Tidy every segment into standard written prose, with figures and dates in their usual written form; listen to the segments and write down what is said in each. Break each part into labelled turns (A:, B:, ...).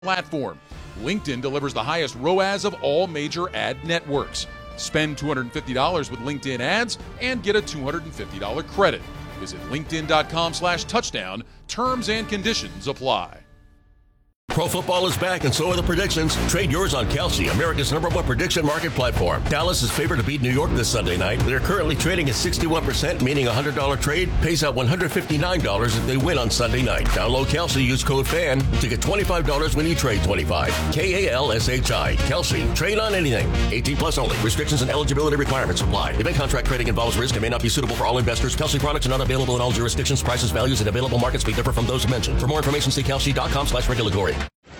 A: platform. LinkedIn delivers the highest ROAS of all major ad networks. Spend $250 with LinkedIn ads and get a $250 credit. Visit linkedin.com/touchdown. Terms and conditions apply.
B: Pro football is back, and so are the predictions. Trade yours on Kalshi, America's #1 prediction market platform. Dallas is favored to beat New York this Sunday night. They're currently trading at 61%, meaning a $100 trade pays out $159 if they win on Sunday night. Download Kalshi, use code FAN to get $25 when you trade 25. KALSHI. Kalshi. Trade on anything. 18 plus only. Restrictions and eligibility requirements apply. Event contract trading involves risk and may not be suitable for all investors. Kalshi products are not available in all jurisdictions. Prices, values, and available markets may differ from those mentioned. For more information, see kalshi.com/regulatory.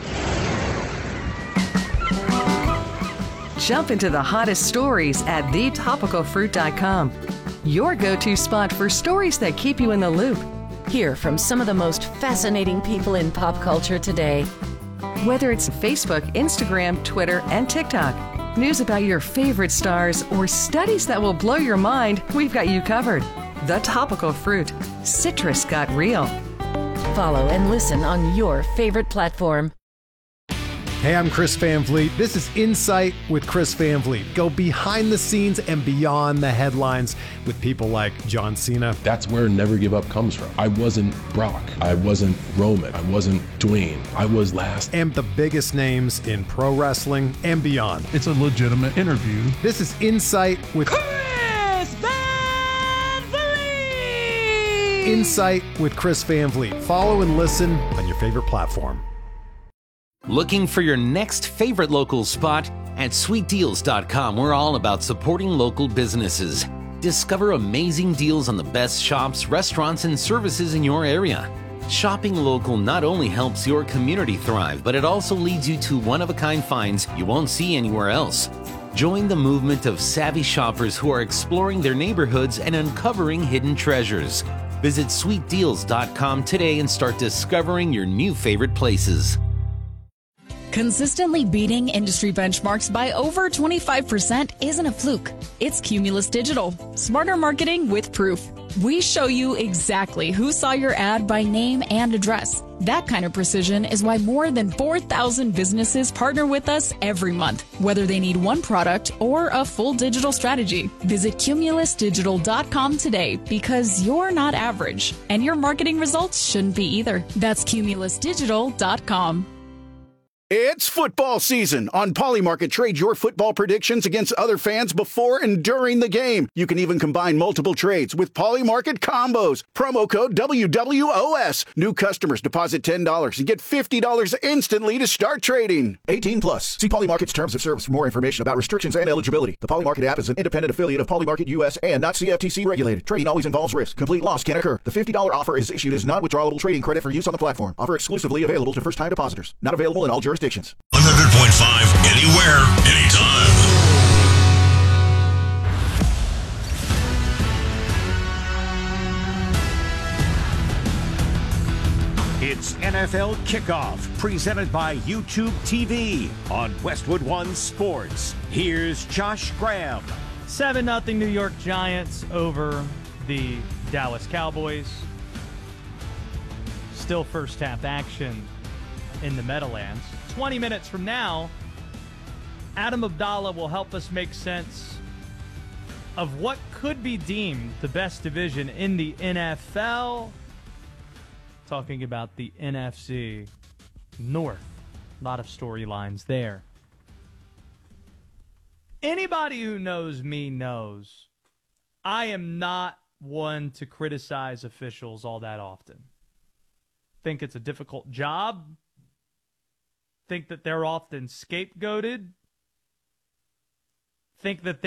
C: Jump into the hottest stories at thetopicalfruit.com. Your go-to spot for stories that keep you in the loop.
D: Hear from some of the most fascinating people in pop culture today.
C: Whether it's Facebook, Instagram, Twitter, and TikTok, news about your favorite stars, or studies that will blow your mind, we've got you covered. The Topical Fruit. Citrus got real.
D: Follow and listen on your favorite platform.
E: Hey, I'm Chris Van Vliet. This is Insight with Chris Van Vliet. Go behind the scenes and beyond the headlines with people like John Cena.
F: That's where Never Give Up comes from. I wasn't Brock. I wasn't Roman. I wasn't Dwayne. I was last.
E: And the biggest names in pro wrestling and beyond.
G: It's a legitimate interview.
E: This is Insight with
H: Chris Van Vliet.
E: Insight with Chris Van Vliet. Follow and listen on your favorite platform.
I: Looking for your next favorite local spot? At sweetdeals.com, we're all about supporting local businesses. Discover amazing deals on the best shops, restaurants, and services in your area. Shopping local not only helps your community thrive, but it also leads you to one-of-a-kind finds you won't see anywhere else. Join the movement of savvy shoppers who are exploring their neighborhoods and uncovering hidden treasures. Visit sweetdeals.com today and start discovering your new favorite places.
J: Consistently beating industry benchmarks by over 25% isn't a fluke. It's Cumulus Digital. Smarter marketing with proof. We show you exactly who saw your ad by name and address. That kind of precision is why more than 4,000 businesses partner with us every month, whether they need one product or a full digital strategy. Visit cumulusdigital.com today because you're not average, and your marketing results shouldn't be either. That's cumulusdigital.com.
K: It's football season. On Polymarket, trade your football predictions against other fans before and during the game. You can even combine multiple trades with Polymarket combos. Promo code WWOS. New customers deposit $10 and get $50 instantly to start trading. 18 plus. See Polymarket's terms of service for more information about restrictions and eligibility. The Polymarket app is an independent affiliate of Polymarket US and not CFTC regulated. Trading always involves risk. Complete loss can occur. The $50 offer is issued as non-withdrawable trading credit for use on the platform. Offer exclusively available to first-time depositors. Not available in all jurisdictions.
B: 100.5 anywhere, anytime.
L: It's NFL Kickoff, presented by YouTube TV on Westwood One Sports. Here's Josh Graham.
M: 7-0 New York Giants over the Dallas Cowboys. Still first half action in the Meadowlands. 20 minutes from now, Adam Abdallah will help us make sense of what could be deemed the best division in the NFL. Talking about the NFC North. A lot of storylines there. Anybody who knows me knows I am not one to criticize officials all that often. Think it's a difficult job. Think that they're often scapegoated. Think that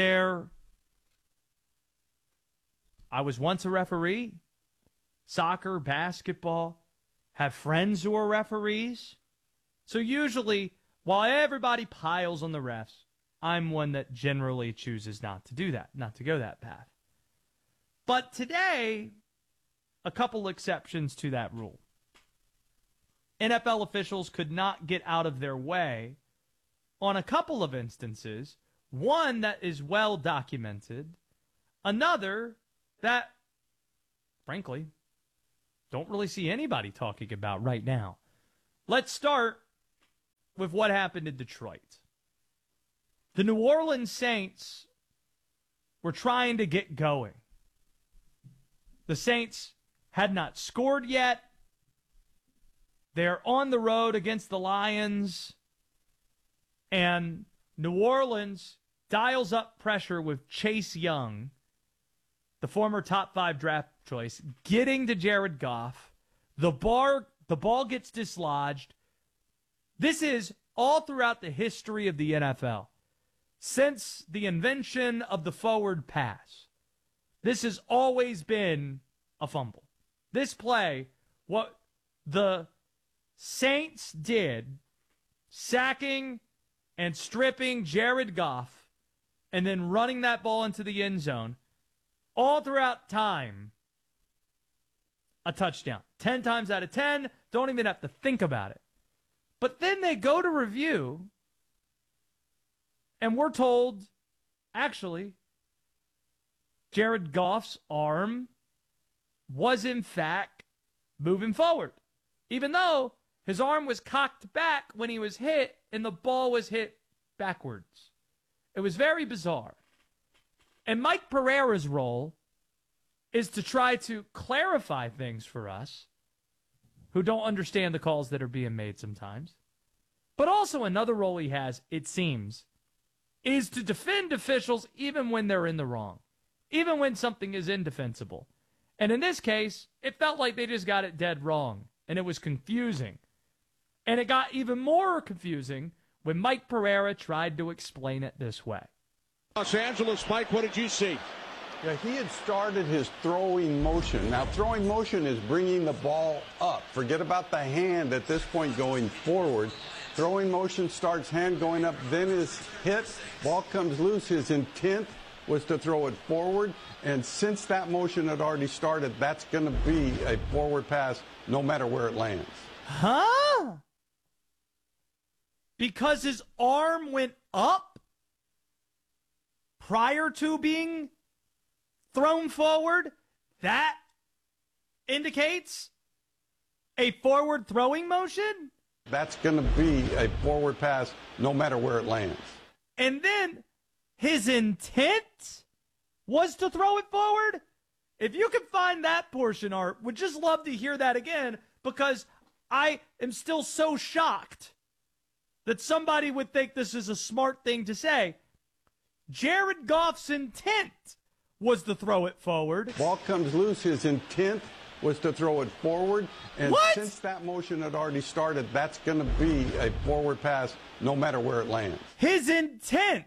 M: I was once a referee. Soccer, basketball, have friends who are referees. So usually, while everybody piles on the refs, I'm one that generally chooses not to do that, not to go that path. But today, a couple exceptions to that rule. NFL officials could not get out of their way on a couple of instances. One that is well documented. Another that, frankly, don't really see anybody talking about right now. Let's start with what happened in Detroit. The New Orleans Saints were trying to get going. The Saints had not scored yet. They're on the road against the Lions. And New Orleans dials up pressure with Chase Young, the former top 5 draft choice, getting to Jared Goff. The ball gets dislodged. This is all throughout the history of the NFL. Since the invention of the forward pass, this has always been a fumble. This play, what the Saints did, sacking and stripping Jared Goff and then running that ball into the end zone, all throughout time, a touchdown. 10 times out of 10, don't even have to think about it. But then they go to review, and we're told, actually, Jared Goff's arm was in fact moving forward, even though his arm was cocked back when he was hit and the ball was hit backwards. It was very bizarre. And Mike Pereira's role is to try to clarify things for us who don't understand the calls that are being made sometimes. But also another role he has, it seems, is to defend officials even when they're in the wrong, even when something is indefensible. And in this case, it felt like they just got it dead wrong, and it was confusing. And it got even more confusing when Mike Pereira tried to explain it this way.
G: Los Angeles, Mike, what did you see?
N: Yeah, he had started his throwing motion. Now, throwing motion is bringing the ball up. Forget about the hand at this point going forward. Throwing motion starts hand going up, then is hit. Ball comes loose. His intent was to throw it forward. And since that motion had already started, that's going to be a forward pass no matter where it lands.
M: Huh? Because his arm went up prior to being thrown forward, that indicates a forward throwing motion?
N: That's going to be a forward pass no matter where it lands.
M: And then his intent was to throw it forward? If you can find that portion, Art, would just love to hear that again, because I am still so shocked that somebody would think this is a smart thing to say. Jared Goff's intent was to throw it forward.
N: Ball comes loose. His intent was to throw it forward. And
M: what?
N: Since that motion had already started, that's going to be a forward pass no matter where it lands.
M: His intent.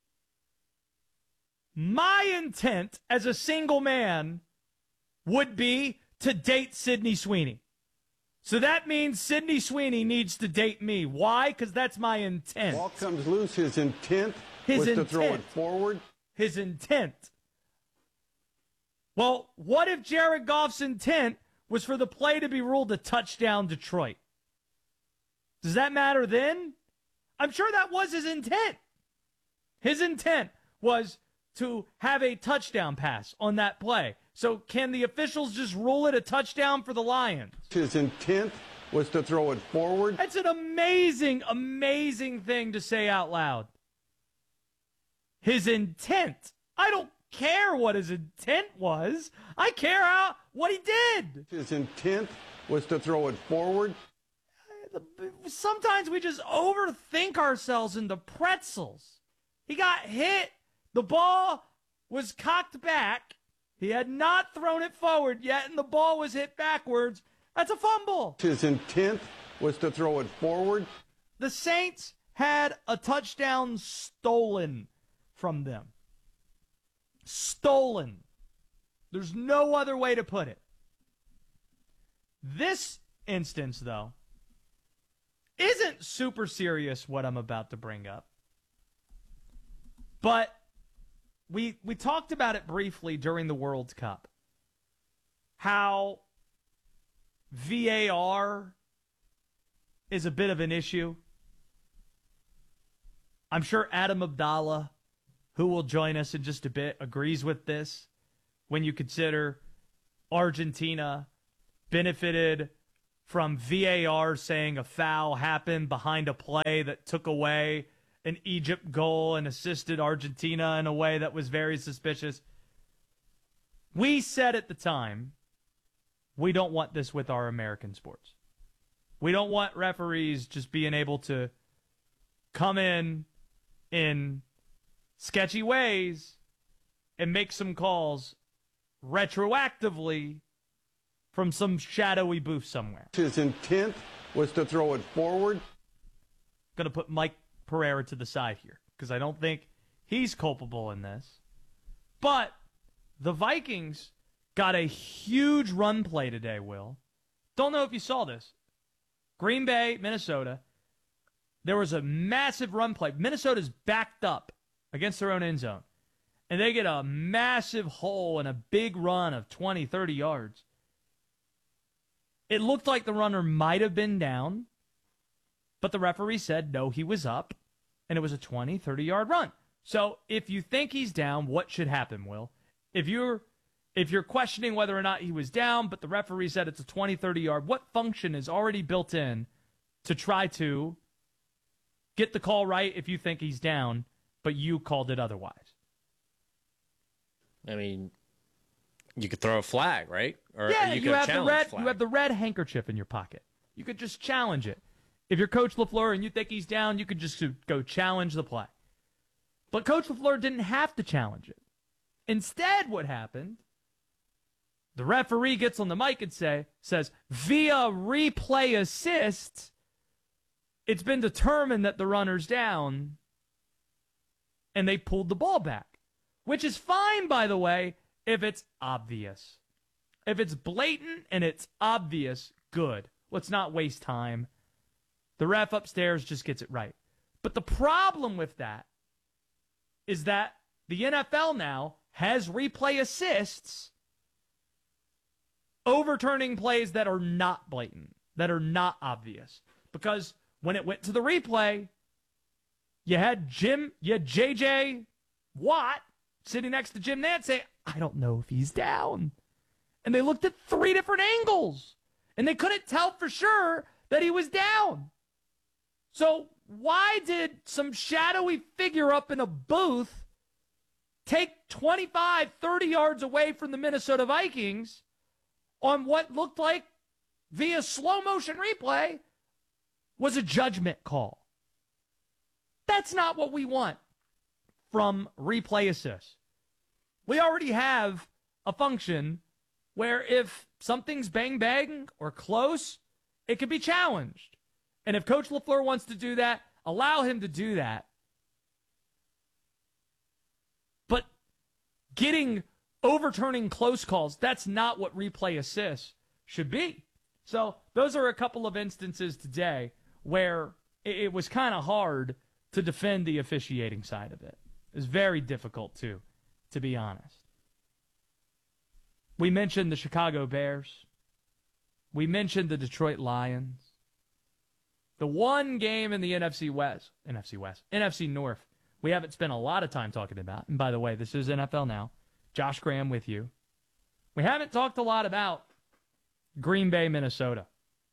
M: My intent as a single man would be to date Sydney Sweeney. So that means Sydney Sweeney needs to date me. Why? Because that's my intent.
N: Ball comes loose. His intent was to throw it forward.
M: His intent. Well, what if Jared Goff's intent was for the play to be ruled a touchdown Detroit? Does that matter then? I'm sure that was his intent. His intent was to have a touchdown pass on that play. So can the officials just rule it a touchdown for the Lions?
N: His intent was to throw it forward.
M: That's an amazing, amazing thing to say out loud. His intent. I don't care what his intent was. I care what he did.
N: His intent was to throw it forward.
M: Sometimes we just overthink ourselves into pretzels. He got hit. The ball was cocked back. He had not thrown it forward yet, and the ball was hit backwards. That's a fumble.
N: His intent was to throw it forward.
M: The Saints had a touchdown stolen from them. Stolen. There's no other way to put it. This instance, though, isn't super serious what I'm about to bring up. But we talked about it briefly during the World Cup. How VAR is a bit of an issue. I'm sure Adam Abdallah, who will join us in just a bit, agrees with this when you consider Argentina benefited from VAR saying a foul happened behind a play that took away an Egypt goal and assisted Argentina in a way that was very suspicious. We said at the time, we don't want this with our American sports. We don't want referees just being able to come in sketchy ways and make some calls retroactively from some shadowy booth somewhere.
N: His intent was to throw it forward.
M: Going to put Mike Pereira to the side here because I don't think he's culpable in this. But the Vikings got a huge run play today, Will. Don't know if you saw this. Green Bay, Minnesota. There was a massive run play. Minnesota's backed up against their own end zone. And they get a massive hole and a big run of 20, 30 yards. It looked like the runner might have been down, but the referee said no, he was up, and it was a 20, 30-yard run. So if you think he's down, what should happen, Will? If you're questioning whether or not he was down, but the referee said it's a 20, 30-yard, what function is already built in to try to get the call right if you think he's down, but you called it otherwise?
O: I mean, you could throw a flag, right? Or
M: yeah,
O: you
M: you have
O: the
M: red handkerchief in your pocket. You could just challenge it. If you're Coach LaFleur and you think he's down, you could just go challenge the play. But Coach LaFleur didn't have to challenge it. Instead, what happened, the referee gets on the mic and says, via replay assist, it's been determined that the runner's down, and they pulled the ball back. Which is fine, by the way, if it's obvious. If it's blatant and it's obvious, good. Let's not waste time. The ref upstairs just gets it right. But the problem with that is that the NFL now has replay assists overturning plays that are not blatant, that are not obvious. Because when it went to the replay, you had J.J. Watt sitting next to Jim Nantz saying, I don't know if he's down. And they looked at 3 different angles, and they couldn't tell for sure that he was down. So why did some shadowy figure up in a booth take 25, 30 yards away from the Minnesota Vikings on what looked like, via slow motion replay, was a judgment call? That's not what we want from replay assist. We already have a function where if something's bang or close, it can be challenged. And if Coach LaFleur wants to do that, allow him to do that. But overturning close calls, that's not what replay assist should be. So those are a couple of instances today where it was kind of hard to defend the officiating side of it. It was very difficult, too, to be honest. We mentioned the Chicago Bears. We mentioned the Detroit Lions. The one game in the NFC North, we haven't spent a lot of time talking about. And by the way, this is NFL Now. Josh Graham with you. We haven't talked a lot about Green Bay, Minnesota.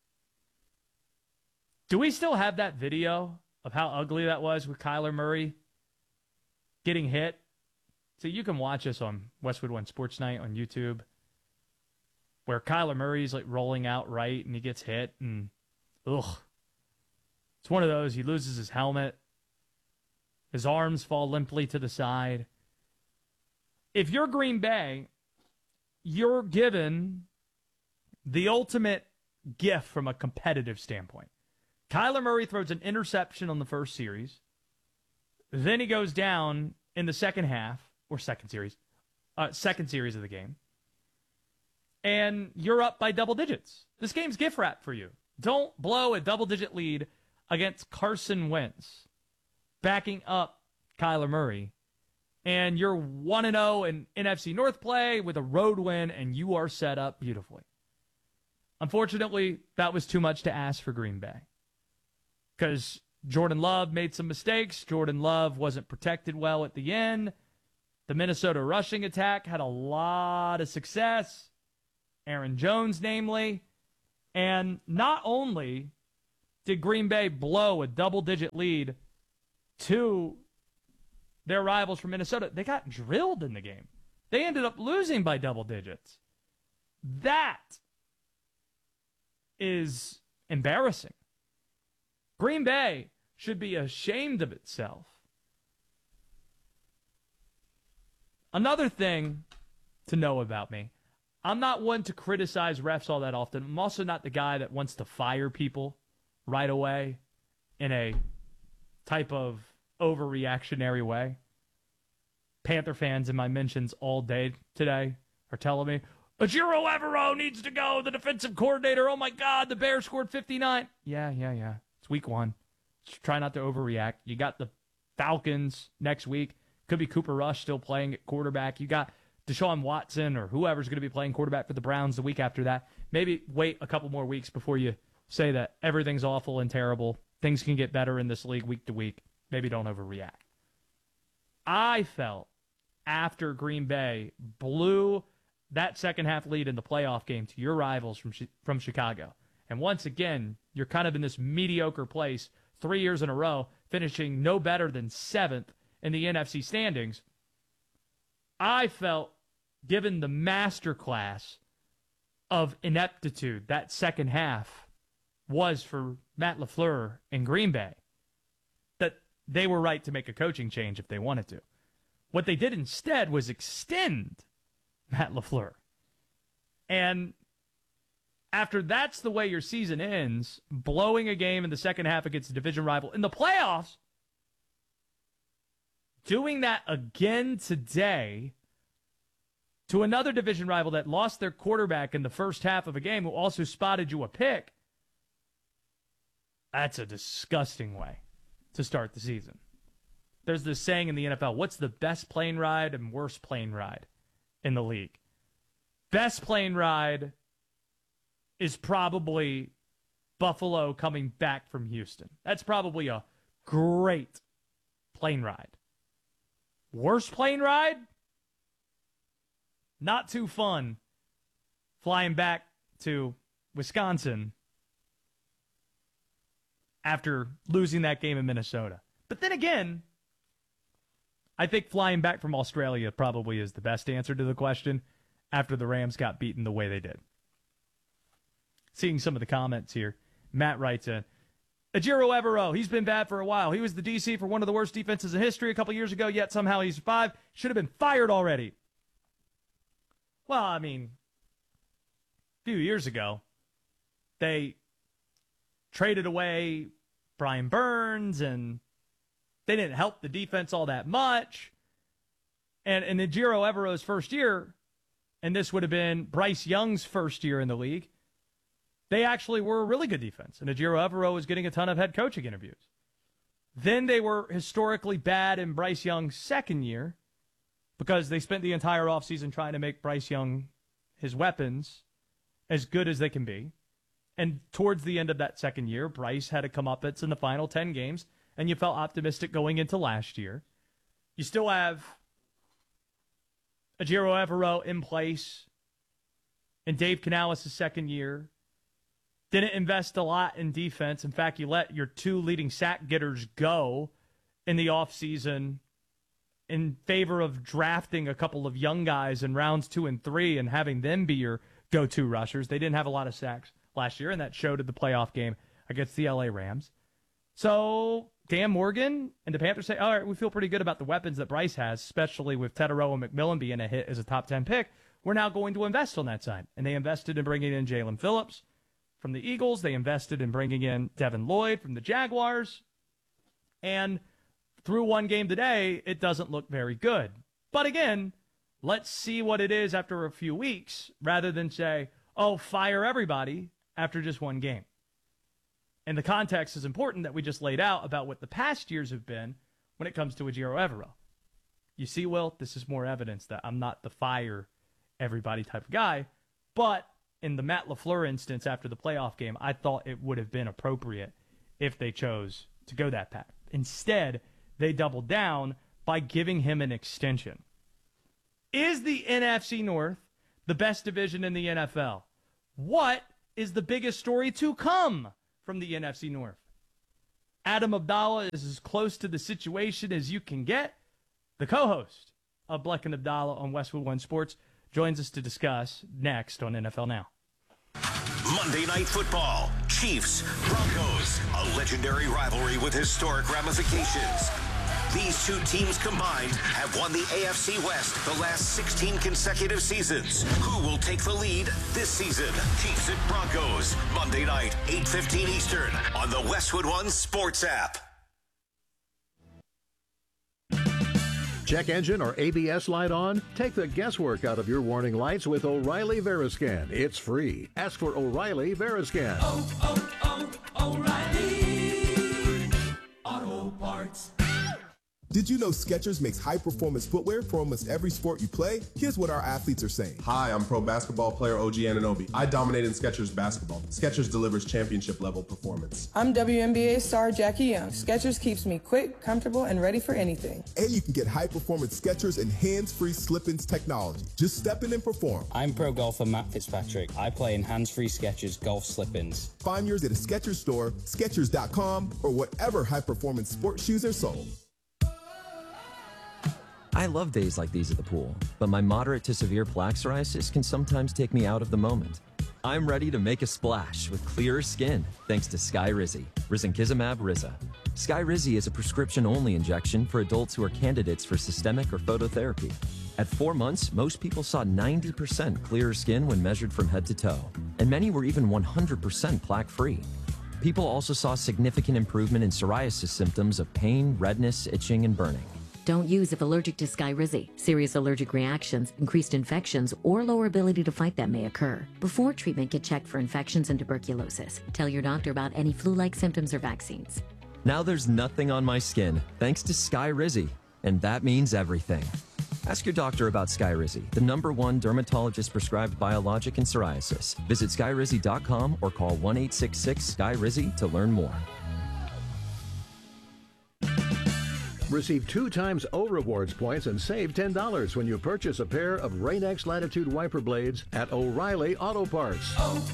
M: Do we still have that video of how ugly that was with Kyler Murray getting hit? So you can watch us on Westwood One Sports Night on YouTube, where Kyler Murray's like rolling out right and he gets hit, and it's one of those. He loses his helmet. His arms fall limply to the side. If you're Green Bay, you're given the ultimate gift from a competitive standpoint. Kyler Murray throws an interception on the first series. Then he goes down in the second series of the game. And you're up by double digits. This game's gift wrap for you. Don't blow a double-digit lead against Carson Wentz, backing up Kyler Murray. And you're 1-0 in NFC North play with a road win, and you are set up beautifully. Unfortunately, that was too much to ask for Green Bay, because Jordan Love made some mistakes. Jordan Love wasn't protected well at the end. The Minnesota rushing attack had a lot of success. Aaron Jones, namely. And not only did Green Bay blow a double-digit lead to their rivals from Minnesota, they got drilled in the game. They ended up losing by double digits. That is embarrassing. Green Bay should be ashamed of itself. Another thing to know about me, I'm not one to criticize refs all that often. I'm also not the guy that wants to fire people right away in a type of overreactionary way. Panther fans in my mentions all day today are telling me, Ejiro Evero needs to go, the defensive coordinator. Oh, my God, the Bears scored 59. Yeah. It's week 1. Just try not to overreact. You got the Falcons next week. Could be Cooper Rush still playing at quarterback. You got Deshaun Watson or whoever's going to be playing quarterback for the Browns the week after that. Maybe wait a couple more weeks before you say that everything's awful and terrible. Things can get better in this league week to week. Maybe don't overreact. I felt after Green Bay blew that second half lead in the playoff game to your rivals from Chicago, and once again, you're kind of in this mediocre place 3 years in a row, finishing no better than 7th in the NFC standings. I felt, given the masterclass of ineptitude that second half was for Matt LaFleur in Green Bay, that they were right to make a coaching change if they wanted to. What they did instead was extend Matt LaFleur. And after that's the way your season ends, blowing a game in the second half against a division rival in the playoffs, doing that again today to another division rival that lost their quarterback in the first half of a game who also spotted you a pick, that's a disgusting way to start the season. There's this saying in the NFL, what's the best plane ride and worst plane ride in the league? Best plane ride is probably Buffalo coming back from Houston. That's probably a great plane ride. Worst plane ride? Not too fun. Flying back to Wisconsin after losing that game in Minnesota. But then again, I think flying back from Australia probably is the best answer to the question after the Rams got beaten the way they did. Seeing some of the comments here. Matt writes in, Ejiro Evero, he's been bad for a while. He was the DC for one of the worst defenses in history a couple years ago, yet somehow he survived. Should have been fired already. Well, I mean, a few years ago, they traded away Brian Burns, and they didn't help the defense all that much. And in Ejiro Evero's first year, and this would have been Bryce Young's first year in the league, they actually were a really good defense. And Ejiro Evero was getting a ton of head coaching interviews. Then they were historically bad in Bryce Young's second year because they spent the entire offseason trying to make Bryce Young, his weapons, as good as they can be. And towards the end of that second year, Bryce had a comeuppance in the final 10 games, and you felt optimistic going into last year. You still have Ejiro Evero in place in Dave Canales' second year. Didn't invest a lot in defense. In fact, you let your 2 leading sack getters go in the offseason in favor of drafting a couple of young guys in rounds 2 and 3 and having them be your go-to rushers. They didn't have a lot of sacks last year, and that showed at the playoff game against the LA Rams. So Dan Morgan and the Panthers say, all right, we feel pretty good about the weapons that Bryce has, especially with Teterow and McMillan being a hit as a top 10 pick. We're now going to invest on that side. And they invested in bringing in Jalen Phillips from the Eagles. They invested in bringing in Devin Lloyd from the Jaguars. And through one game today, it doesn't look very good. But again, let's see what it is after a few weeks rather than say, oh, fire everybody after just one game. And the context is important that we just laid out about what the past years have been when it comes to Ejiro Evero. You see, Will, this is more evidence that I'm not the fire everybody type of guy. But in the Matt LaFleur instance after the playoff game, I thought it would have been appropriate if they chose to go that path. Instead, they doubled down by giving him an extension. Is the NFC North the best division in the NFL? What is the biggest story to come from the NFC North. Adam Abdallah is as close to the situation as you can get. The co-host of Bleck and Abdallah on Westwood One Sports joins us to discuss next on NFL Now.
L: Monday Night Football, Chiefs, Broncos, a legendary rivalry with historic ramifications. These two teams combined have won the AFC West the last 16 consecutive seasons. Who will take the lead this season? Chiefs and Broncos, Monday night, 8:15 Eastern on the Westwood One Sports app.
P: Check engine or ABS light on? Take the guesswork out of your warning lights with O'Reilly Veriscan. It's free. Ask for O'Reilly Veriscan.
Q: O'Reilly Auto Parts.
R: Did you know Skechers makes high-performance footwear for almost every sport you play? Here's what our athletes are saying.
S: Hi, I'm pro basketball player OG Anunoby. I dominate in Skechers basketball. Skechers delivers championship-level performance.
T: I'm WNBA star Jackie Young. Skechers keeps me quick, comfortable, and ready for anything.
R: And you can get high-performance Skechers and hands-free slip-ins technology. Just step in and perform.
U: I'm pro golfer Matt Fitzpatrick. I play in hands-free Skechers golf slip-ins.
R: Find yours at a Skechers store, Skechers.com, or whatever high-performance sports shoes are sold.
V: I love days like these at the pool, but my moderate to severe plaque psoriasis can sometimes take me out of the moment. I'm ready to make a splash with clearer skin thanks to Skyrizi, risankizumab Riza. Skyrizi is a prescription-only injection for adults who are candidates for systemic or phototherapy. At 4 months, most people saw 90% clearer skin when measured from head to toe, and many were even 100% plaque-free. People also saw significant improvement in psoriasis symptoms of pain, redness, itching, and burning.
W: Don't use if allergic to Skyrizi. Serious allergic reactions, increased infections, or lower ability to fight them may occur. Before treatment, get checked for infections and tuberculosis. Tell your doctor about any flu-like symptoms or vaccines.
V: Now there's nothing on my skin, thanks to Skyrizi, and that means everything. Ask your doctor about Skyrizi, the #1 dermatologist-prescribed biologic in psoriasis. Visit Skyrizi.com or call 1-866-SKYRIZI to learn more.
P: Receive 2 times O Rewards points and save $10 when you purchase a pair of Rain-X Latitude wiper blades at O'Reilly Auto Parts.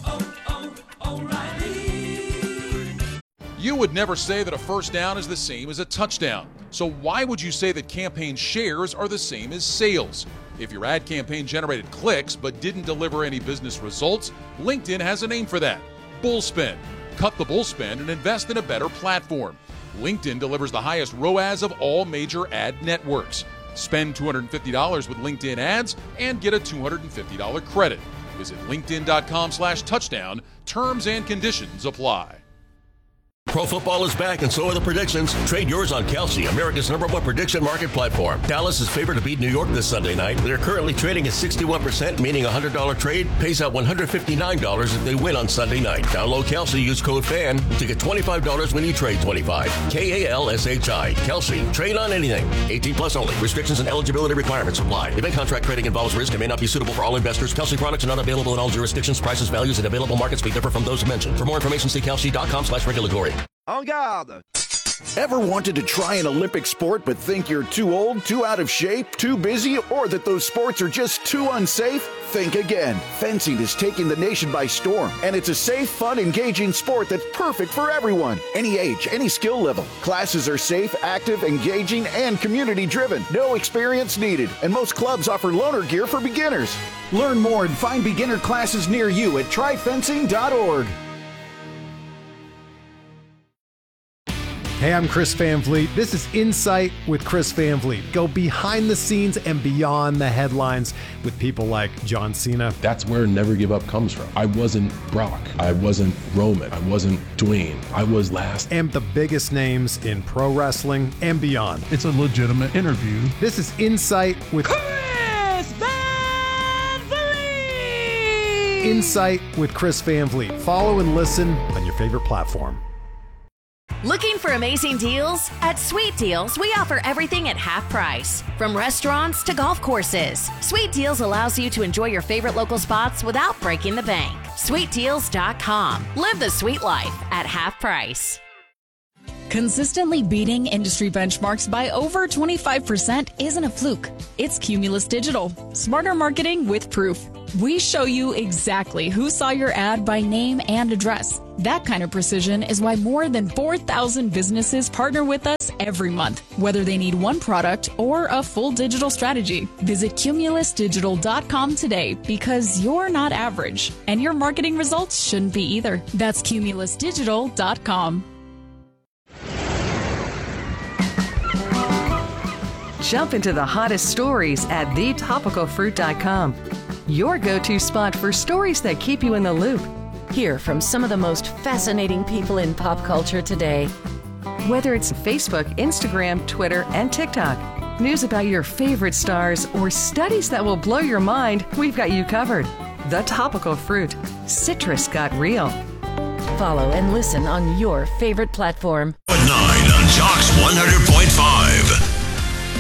A: O'Reilly. You would never say that a first down is the same as a touchdown. So why would you say that campaign shares are the same as sales? If your ad campaign generated clicks but didn't deliver any business results, LinkedIn has a name for that: bullspend. Cut the bullspend and invest in a better platform. LinkedIn delivers the highest ROAS of all major ad networks. Spend $250 with LinkedIn ads and get a $250 credit. Visit linkedin.com/touchdown. Terms and conditions apply.
B: Pro football is back, and so are the predictions. Trade yours on Kalshi, America's #1 prediction market platform. Dallas is favored to beat New York this Sunday night. They're currently trading at 61%, meaning a $100 trade pays out $159 if they win on Sunday night. Download Kalshi, use code FAN to get $25 when you trade 25. KALSHI. Kalshi. Trade on anything. 18+ only. Restrictions and eligibility requirements apply. Event contract trading involves risk and may not be suitable for all investors. Kalshi products are not available in all jurisdictions. Prices, values, and available markets may differ from those mentioned. For more information, see Kalshi.com/regulatory.
K: En garde! Ever wanted to try an Olympic sport but think you're too old, too out of shape, too busy, or that those sports are just too unsafe? Think again. Fencing is taking the nation by storm, and it's a safe, fun, engaging sport that's perfect for everyone. Any age, any skill level. Classes are safe, active, engaging, and community-driven. No experience needed, and most clubs offer loaner gear for beginners. Learn more and find beginner classes near you at tryfencing.org.
E: Hey, I'm Chris Van Vliet. This is Insight with Chris Van Vliet. Go behind the scenes and beyond the headlines with people like John Cena.
F: That's where Never Give Up comes from. I wasn't Brock. I wasn't Roman. I wasn't Dwayne. I was last.
E: And the biggest names in pro wrestling and beyond.
X: It's a legitimate interview.
E: This is Insight with
H: Chris Van Vliet.
E: Insight with Chris Van Vliet. Follow and listen on your favorite platform.
D: Looking for amazing deals? At Sweet Deals, we offer everything at half price. From restaurants to golf courses, Sweet Deals allows you to enjoy your favorite local spots without breaking the bank. SweetDeals.com. Live the sweet life at half price.
C: Consistently beating industry benchmarks by over 25% isn't a fluke. It's Cumulus Digital. Smarter marketing with proof. We show you exactly who saw your ad by name and address. That kind of precision is why more than 4,000 businesses partner with us every month, whether they need one product or a full digital strategy. Visit cumulusdigital.com today because you're not average, and your marketing results shouldn't be either. That's cumulusdigital.com.
I: Jump into the hottest stories at thetopicalfruit.com. Your go-to spot for stories that keep you in the loop. Hear from some of the most fascinating people in pop culture today. Whether it's Facebook, Instagram, Twitter, and TikTok, news about your favorite stars, or studies that will blow your mind, we've got you covered. The Topical Fruit. Citrus got real. Follow and listen on your favorite platform.
L: 9 on Jocks 100.5.